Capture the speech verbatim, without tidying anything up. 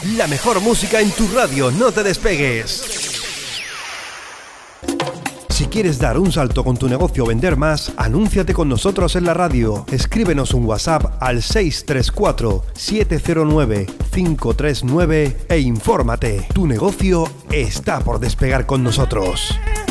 La mejor música en tu radio, no te despegues. Si quieres dar un salto con tu negocio o vender más, anúnciate con nosotros en la radio. Escríbenos un WhatsApp al seis tres cuatro, siete cero nueve, cinco tres nueve e infórmate. Tu negocio está por despegar con nosotros.